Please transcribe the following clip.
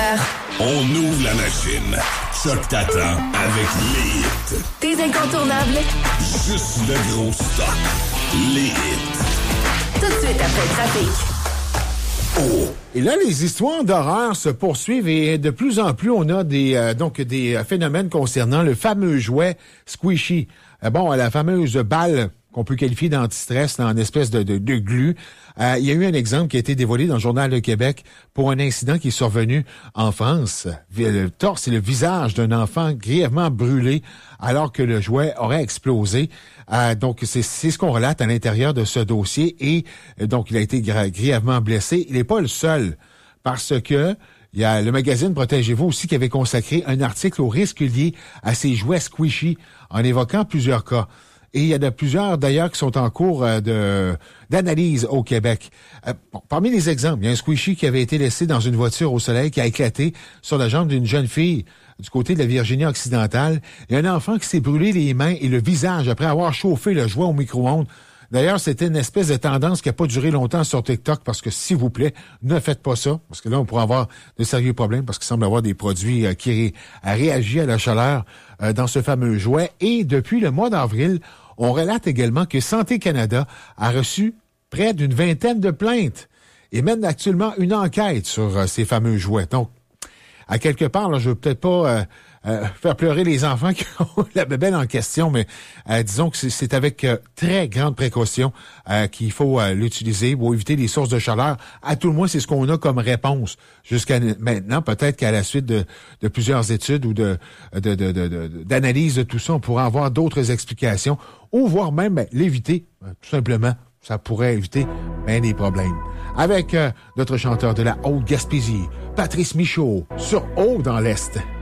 heures. On ouvre la machine. Choc t'attend avec les hits. Tes incontournables. Juste le gros stock. Les hits. Tout de suite après le trafic. Oh. Et là, les histoires d'horreur se poursuivent et de plus en plus, on a des phénomènes concernant le fameux jouet Squishy. La fameuse balle qu'on peut qualifier d'antistress, en espèce de glu. Il y a eu un exemple qui a été dévoilé dans le Journal de Québec pour un incident qui est survenu en France. Le torse et le visage d'un enfant grièvement brûlé alors que le jouet aurait explosé. Donc, c'est ce qu'on relate à l'intérieur de ce dossier. Et donc, il a été grièvement blessé. Il n'est pas le seul parce que il y a le magazine Protégez-vous aussi qui avait consacré un article aux risques liés à ces jouets Squishy en évoquant plusieurs cas. Et il y en a plusieurs, d'ailleurs, qui sont en cours d'analyse au Québec. Parmi les exemples, il y a un Squishy qui avait été laissé dans une voiture au soleil qui a éclaté sur la jambe d'une jeune fille du côté de la Virginie-Occidentale. Il y a un enfant qui s'est brûlé les mains et le visage après avoir chauffé le jouet au micro-ondes. D'ailleurs, c'était une espèce de tendance qui n'a pas duré longtemps sur TikTok parce que, s'il vous plaît, ne faites pas ça. Parce que là, on pourrait avoir de sérieux problèmes parce qu'il semble avoir des produits qui réagissent à la chaleur dans ce fameux jouet. Et depuis le mois d'avril, on relate également que Santé Canada a reçu près d'une vingtaine de plaintes et mène actuellement une enquête sur ces fameux jouets. Donc, à quelque part, là, je veux peut-être pas faire pleurer les enfants qui ont la bébelle en question, mais disons que c'est avec très grande précaution qu'il faut l'utiliser pour éviter les sources de chaleur. À tout le moins, c'est ce qu'on a comme réponse jusqu'à maintenant. Peut-être qu'à la suite de plusieurs études ou d'analyse de tout ça, on pourra avoir d'autres explications ou voire même l'éviter, tout simplement. Ça pourrait éviter bien des problèmes. Avec notre chanteur de la Haute-Gaspésie, Patrice Michaud, sur Haut dans l'Est.